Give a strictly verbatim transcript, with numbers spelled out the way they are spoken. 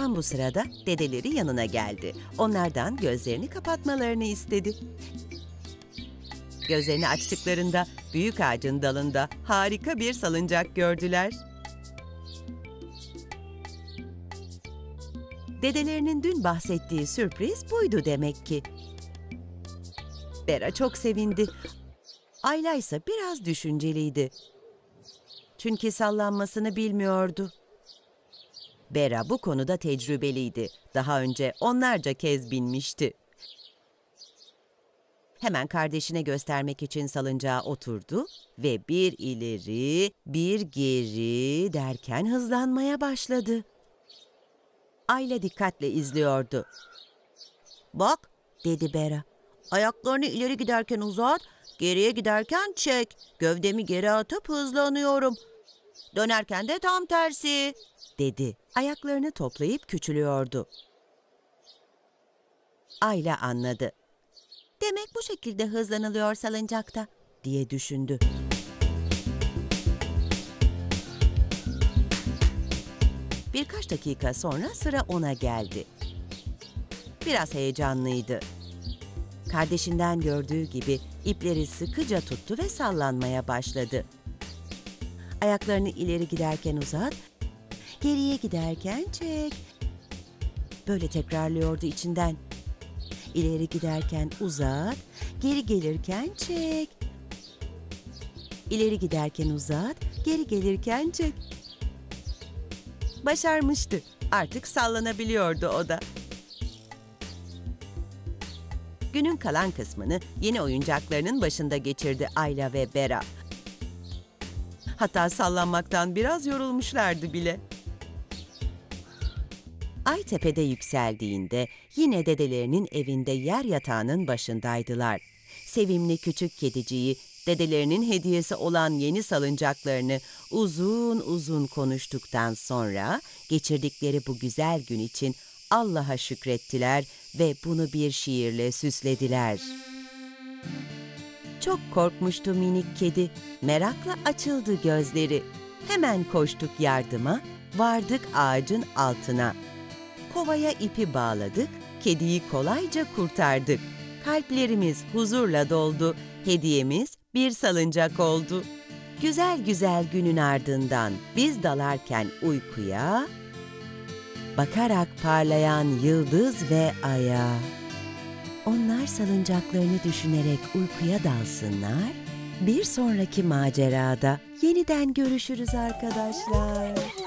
Tam bu sırada dedeleri yanına geldi. Onlardan gözlerini kapatmalarını istedi. Gözlerini açtıklarında büyük ağacın dalında harika bir salıncak gördüler. Dedelerinin dün bahsettiği sürpriz buydu demek ki. Bera çok sevindi. Ayla ise biraz düşünceliydi. Çünkü sallanmasını bilmiyordu. Bera bu konuda tecrübeliydi. Daha önce onlarca kez binmişti. Hemen kardeşine göstermek için salıncağa oturdu ve bir ileri, bir geri derken hızlanmaya başladı. Ayla dikkatle izliyordu. "Bak," dedi Bera. "Ayaklarını ileri giderken uzat, geriye giderken çek. Gövdemi geri atıp hızlanıyorum. Dönerken de tam tersi," dedi. Ayaklarını toplayıp küçülüyordu. Ayla anladı. "Demek bu şekilde hızlanılıyor salıncakta," diye düşündü. Birkaç dakika sonra sıra ona geldi. Biraz heyecanlıydı. Kardeşinden gördüğü gibi ipleri sıkıca tuttu ve sallanmaya başladı. Ayaklarını ileri giderken uzat, geriye giderken çek. Böyle tekrarlıyordu içinden. İleri giderken uzat, geri gelirken çek. İleri giderken uzat, geri gelirken çek. Başarmıştı. Artık sallanabiliyordu o da. Günün kalan kısmını yeni oyuncaklarının başında geçirdi Ayla ve Bera. Hatta sallanmaktan biraz yorulmuşlardı bile. Ay tepede yükseldiğinde yine dedelerinin evinde yer yatağının başındaydılar. Sevimli küçük kediciyi, dedelerinin hediyesi olan yeni salıncaklarını uzun uzun konuştuktan sonra geçirdikleri bu güzel gün için Allah'a şükrettiler ve bunu bir şiirle süslediler. Çok korkmuştu minik kedi. Merakla açıldı gözleri. Hemen koştuk yardıma, vardık ağacın altına. Kovaya ipi bağladık, kediyi kolayca kurtardık. Kalplerimiz huzurla doldu, hediyemiz bir salıncak oldu. Güzel güzel günün ardından biz dalarken uykuya, bakarak parlayan yıldız ve aya. Onlar salıncaklarını düşünerek uykuya dalsınlar. Bir sonraki macerada yeniden görüşürüz arkadaşlar.